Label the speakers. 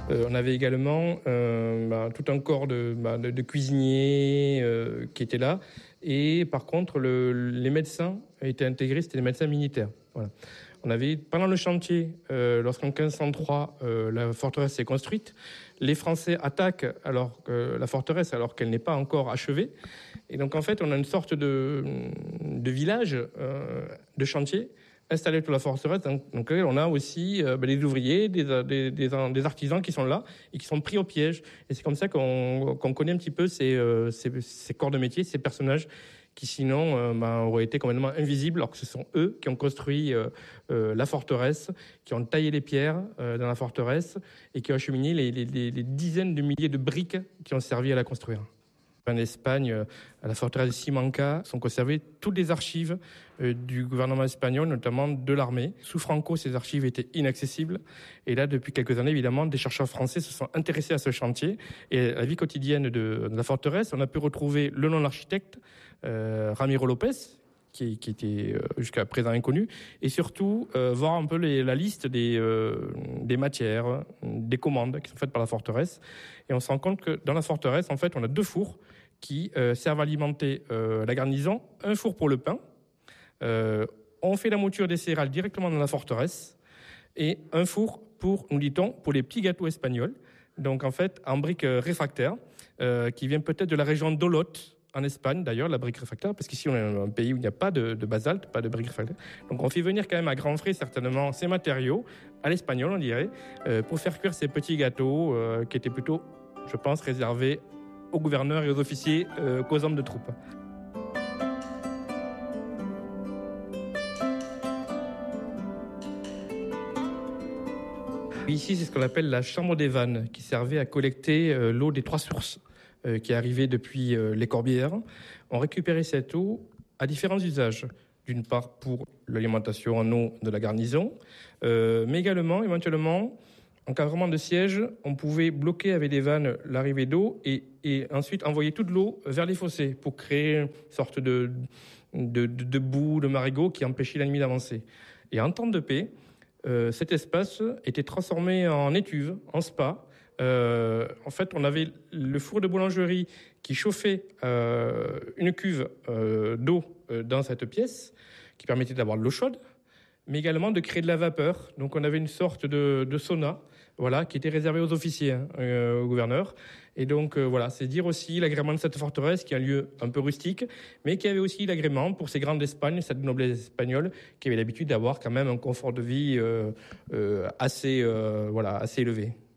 Speaker 1: On avait également tout un corps de cuisiniers qui étaient là. Et par contre, les médecins étaient intégrés, c'était des médecins militaires. Voilà. On avait, pendant le chantier, lorsqu'en 1503, la forteresse s'est construite, les Français attaquent la forteresse alors qu'elle n'est pas encore achevée. Et donc, en fait, on a une sorte de village de chantier installé sur la forteresse. Donc, on a aussi des ouvriers, des artisans qui sont là et qui sont pris au piège. Et c'est comme ça qu'on connaît un petit peu ces corps de métier, ces personnages qui sinon auraient été complètement invisibles, alors que ce sont eux qui ont construit la forteresse, qui ont taillé les pierres dans la forteresse et qui ont acheminé les dizaines de milliers de briques qui ont servi à la construire. En Espagne, à la forteresse de Simancas, sont conservées toutes les archives du gouvernement espagnol, notamment de l'armée. Sous Franco, ces archives étaient inaccessibles. Et là, depuis quelques années, évidemment, des chercheurs français se sont intéressés à ce chantier. Et à la vie quotidienne de la forteresse, on a pu retrouver le nom de l'architecte, Ramiro Lopez, qui était jusqu'à présent inconnu, et surtout voir un peu la liste des matières, des commandes qui sont faites par la forteresse. Et on se rend compte que dans la forteresse, en fait, on a 2 fours qui servent à alimenter la garnison, un four pour le pain. On fait la mouture des céréales directement dans la forteresse, et un four nous dit-on, pour les petits gâteaux espagnols. Donc en fait, en briques réfractaires, qui vient peut-être de la région d'Olot, en Espagne d'ailleurs, la brique réfractaire, parce qu'ici on est un pays où il n'y a pas de basalte, pas de briques réfractaires. Donc on fait venir quand même à grands frais certainement ces matériaux, à l'espagnol on dirait, pour faire cuire ces petits gâteaux qui étaient plutôt, je pense, réservés aux gouverneurs et aux officiers qu'aux hommes de troupe. Ici, c'est ce qu'on appelle la chambre des vannes, qui servait à collecter l'eau des 3 sources qui arrivait depuis les Corbières. On récupérait cette eau à différents usages. D'une part pour l'alimentation en eau de la garnison, mais également, éventuellement, en cas vraiment de siège, on pouvait bloquer avec des vannes l'arrivée d'eau et ensuite envoyer toute l'eau vers les fossés pour créer une sorte de boue, de marigot qui empêchait l'ennemi d'avancer. Et en temps de paix, cet espace était transformé en étuve, en spa. En fait, on avait le four de boulangerie qui chauffait une cuve d'eau dans cette pièce, qui permettait d'avoir de l'eau chaude, mais également de créer de la vapeur. Donc on avait une sorte de sauna, voilà, qui était réservé aux officiers, au gouverneur. Et donc voilà, c'est dire aussi l'agrément de cette forteresse, qui est un lieu un peu rustique, mais qui avait aussi l'agrément pour ces grandes d'Espagne, cette noblesse espagnole, qui avait l'habitude d'avoir quand même un confort de vie assez élevé.